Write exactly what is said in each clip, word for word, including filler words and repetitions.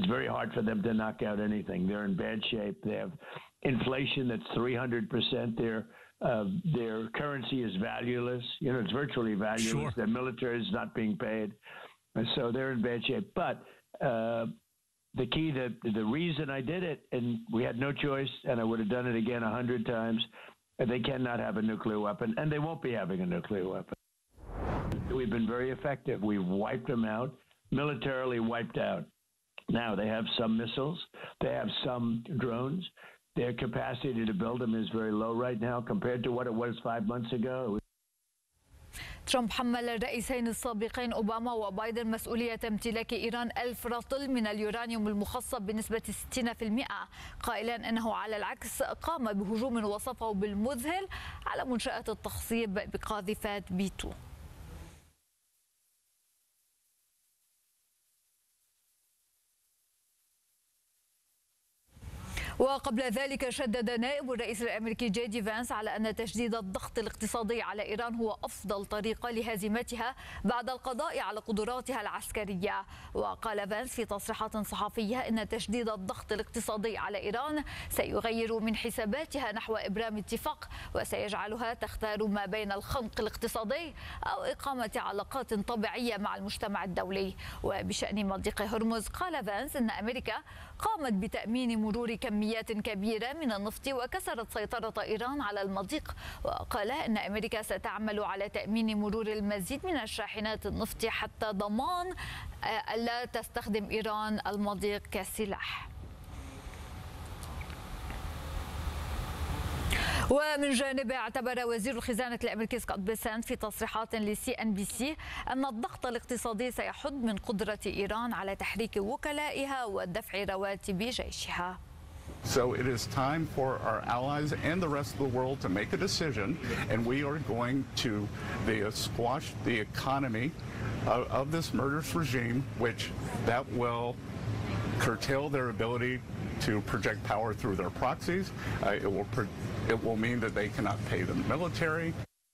it's very hard for them to knock out anything. They're in bad shape. They have inflation that's three hundred percent. Their uh, their currency is valueless. You know, it's virtually valueless. Sure. Their military is not being paid. And so they're in bad shape. But uh, the key, to, the reason I did it, and we had no choice, and I would have done it again a hundred times, they cannot have a nuclear weapon, and they won't be having a nuclear weapon. We've been very effective. We've wiped them out, militarily wiped out. Now, they have some missiles. They have some drones. Their capacity to build them is very low right now compared to what it was five months ago. ترامب حمل الرئيسين السابقين أوباما وبايدن مسؤولية امتلاك إيران ألف رطل من اليورانيوم المخصب بنسبة ستين بالمئة، قائلا أنه على العكس قام بهجوم وصفه بالمذهل على منشآت التخصيب بقاذفات بي تو. وقبل ذلك شدد نائب الرئيس الأمريكي جي دي فانس على أن تشديد الضغط الاقتصادي على إيران هو أفضل طريقة لهزيمتها بعد القضاء على قدراتها العسكرية. وقال فانس في تصريحات صحفية أن تشديد الضغط الاقتصادي على إيران سيغير من حساباتها نحو إبرام اتفاق وسيجعلها تختار ما بين الخنق الاقتصادي أو إقامة علاقات طبيعية مع المجتمع الدولي. وبشأن مضيق هرمز قال فانس أن أمريكا قامت بتأمين مرور كميات كبيرة من النفط وكسرت سيطرة إيران على المضيق. وقال أن أمريكا ستعمل على تأمين مرور المزيد من الشاحنات النفط حتى ضمان ألا تستخدم إيران المضيق كسلاح. ومن جانبه اعتبر وزير الخزانة الأمريكي سكوت بيسنت في تصريحات لسي إن بي سي أن الضغط الاقتصادي سيحد من قدرة إيران على تحريك وكلائها ودفع رواتب جيشها. So it is time for our allies and the rest of the world to make a decision, and we are going to the, uh, squash the economy of, of this murderous regime, which that will curtail their ability to project power through their proxies. Uh, it will it will mean that they cannot pay the military.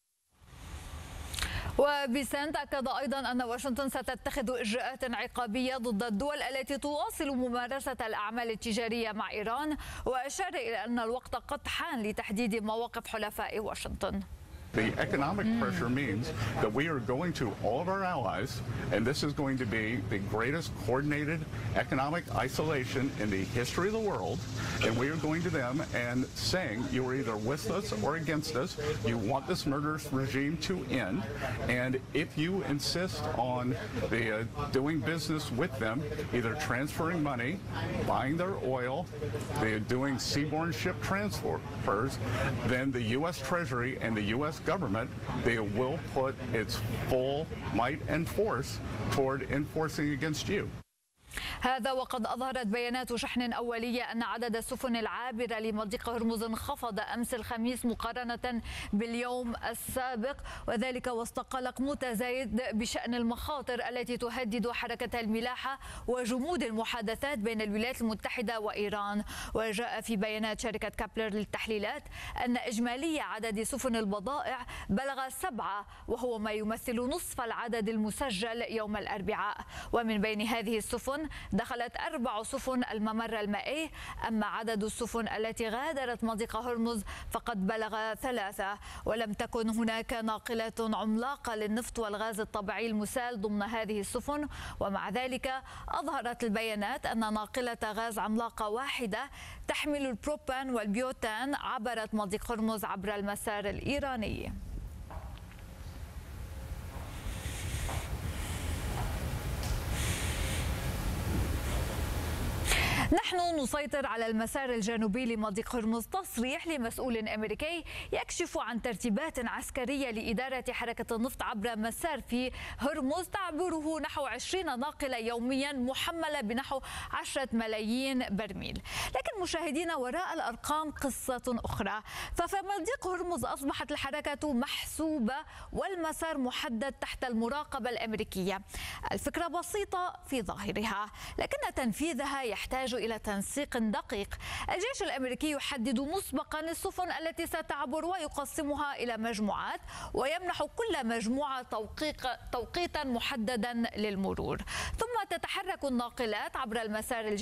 وبيسنت أكد أيضا أن واشنطن ستتخذ إجراءات عقابية ضد الدول التي تواصل ممارسة الأعمال التجارية مع إيران، وأشار إلى أن الوقت قد حان لتحديد مواقف حلفاء واشنطن. The economic pressure means that we are going to all of our allies, and this is going to be the greatest coordinated economic isolation in the history of the world, and we are going to them and saying you are either with us or against us, you want this murderous regime to end, and if you insist on the, uh, doing business with them, either transferring money, buying their oil, they're doing seaborne ship transfers, then the U S Treasury and the U S government, they will put its full might and force toward enforcing against you. هذا وقد أظهرت بيانات شحن أولية أن عدد السفن العابرة لمضيق هرمز انخفض أمس الخميس مقارنة باليوم السابق، وذلك وسط قلق متزايد بشأن المخاطر التي تهدد حركة الملاحة وجمود المحادثات بين الولايات المتحدة وإيران. وجاء في بيانات شركة كابلر للتحليلات أن إجمالي عدد سفن البضائع بلغ سبعة، وهو ما يمثل نصف العدد المسجل يوم الأربعاء. ومن بين هذه السفن دخلت أربع سفن الممر المائي، أما عدد السفن التي غادرت مضيق هرمز فقد بلغ ثلاثة. ولم تكن هناك ناقلات عملاقة للنفط والغاز الطبيعي المسال ضمن هذه السفن، ومع ذلك أظهرت البيانات أن ناقلة غاز عملاقة واحدة تحمل البروبان والبيوتان عبرت مضيق هرمز عبر المسار الإيراني. نحن نسيطر على المسار الجنوبي لمضيق هرمز. تصريح لمسؤول أمريكي يكشف عن ترتيبات عسكرية لإدارة حركة النفط عبر مسار في هرمز تعبره نحو عشرين ناقلة يوميا محملة بنحو عشرة ملايين برميل. لكن مشاهدينا، وراء الأرقام قصة أخرى، ففي مضيق هرمز أصبحت الحركة محسوبة والمسار محدد تحت المراقبة الأمريكية. الفكرة بسيطة في ظاهرها، لكن تنفيذها يحتاج إلى تنسيق دقيق. الجيش الأمريكي يحدد مسبقا السفن التي ستعبر ويقسمها إلى مجموعات، ويمنح كل مجموعة توقيتا محددا للمرور، ثم تتحرك الناقلات عبر المسار